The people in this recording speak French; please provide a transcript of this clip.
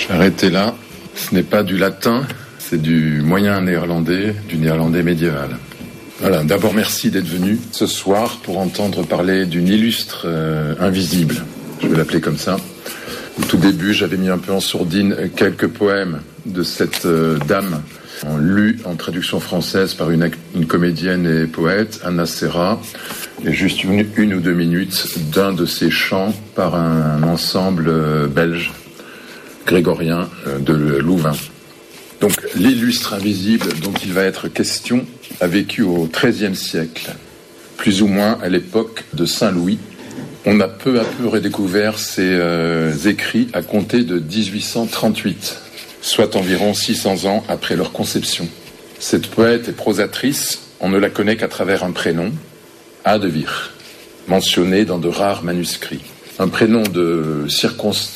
Arrêtez là, ce n'est pas du latin, c'est du moyen néerlandais, du néerlandais médiéval. Voilà, d'abord merci d'être venu ce soir pour entendre parler d'une illustre invisible, je vais l'appeler comme ça. Au tout début, j'avais mis un peu en sourdine quelques poèmes de cette dame, lus en traduction française par une comédienne et poète, Anna Serra, et juste une ou deux minutes d'un de ses chants par un ensemble belge, grégorien de Louvain. Donc l'illustre invisible dont il va être question a vécu au XIIIe siècle, plus ou moins à l'époque de Saint-Louis. On a peu à peu redécouvert ses écrits à compter de 1838, soit environ 600 ans après leur conception. Cette poète et prosatrice, on ne la connaît qu'à travers un prénom, Hadewig, mentionné dans de rares manuscrits. Un prénom de circonstance